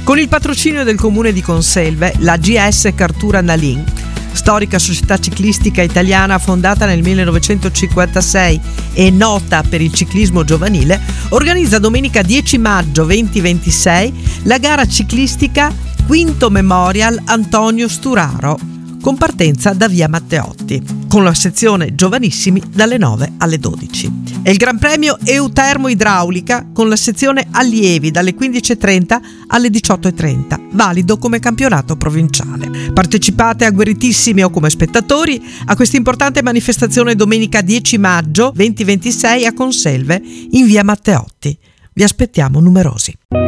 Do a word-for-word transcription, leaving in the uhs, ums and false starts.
Con il patrocinio del comune di Conselve, la G S Cartura Nalin, storica società ciclistica italiana fondata nel millenovecentocinquantasei e nota per il ciclismo giovanile, organizza domenica dieci maggio duemilaventisei la gara ciclistica Quinto Memorial Antonio Sturaro, con partenza da via Matteotti, con la sezione giovanissimi dalle nove alle dodici. E il Gran Premio Eutermo Idraulica con la sezione allievi dalle quindici e trenta alle diciotto e trenta, valido come campionato provinciale. Partecipate agguerritissimi o come spettatori a questa importante manifestazione domenica dieci maggio duemilaventisei a Conselve in via Matteotti. Vi aspettiamo numerosi.